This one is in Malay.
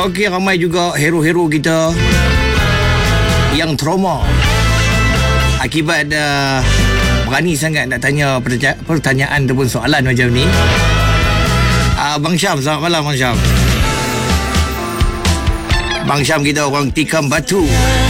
Okey, ramai juga hero-hero kita yang trauma akibat berani sangat nak tanya pertanyaan ataupun soalan macam ni. Bang Syam, selamat malam Bang Syam. Bang Syam kita orang tikam batu.